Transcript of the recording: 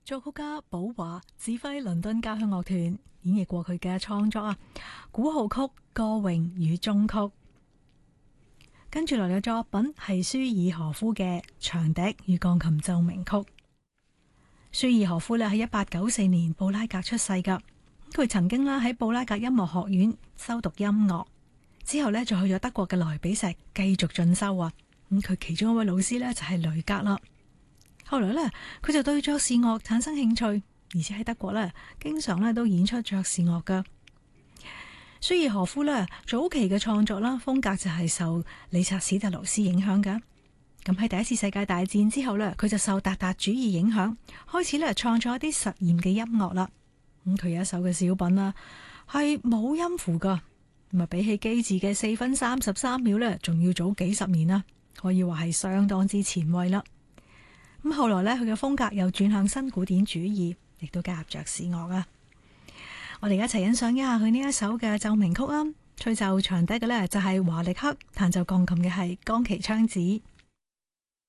作曲家寶華指揮倫敦交響樂團演繹過佢嘅創作啊，古號曲《歌詠與終曲》。跟住來嘅作品係舒爾荷夫嘅《長笛與鋼琴奏鳴曲》。舒爾荷夫咧喺1894年布拉格出世噶，佢曾經啦喺布拉格音樂學院修讀音樂，之後咧就去咗德國嘅萊比錫繼續進修啊。咁佢其中一位老師咧就係雷格啦。後來咧佢就對爵士樂產生興趣，而且喺德國咧經常咧都演出爵士樂噶。舒爾荷夫咧早期嘅創作啦，風格就係受理察史特勞斯影響嘅。咁喺第一次世界大戰之後咧，佢就受達達主義影響，開始咧創作一啲實驗嘅音樂啦。咁佢有一首嘅小品啦，係冇音符噶，咁啊比起機智嘅4分33秒咧，仲要早幾十年啦，可以話係相當之前衛啦。咁後來咧，佢嘅風格又轉向新古典主義，亦都加入爵士樂啊。我哋一齊欣賞一下佢呢一首嘅奏鳴曲啊！吹奏長笛嘅呢，就係華力克，彈奏鋼琴嘅係岡崎昌子。